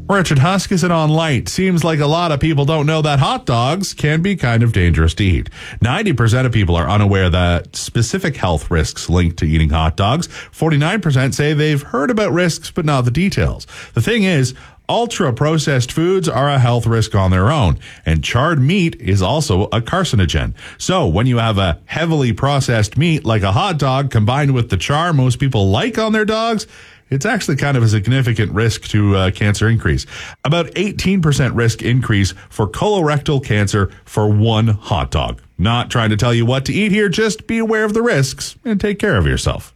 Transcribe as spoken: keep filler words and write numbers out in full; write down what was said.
Richard Huskisson on Light. Seems like a lot of people don't know that hot dogs can be kind of dangerous to eat. ninety percent of people are unaware that specific health risks linked to eating hot dogs. forty-nine percent say they've heard about risks but not the details. The thing is, ultra-processed foods are a health risk on their own, and charred meat is also a carcinogen. So when you have a heavily processed meat like a hot dog combined with the char most people like on their dogs, it's actually kind of a significant risk to uh, cancer increase. About eighteen percent risk increase for colorectal cancer for one hot dog. Not trying to tell you what to eat here, just be aware of the risks and take care of yourself.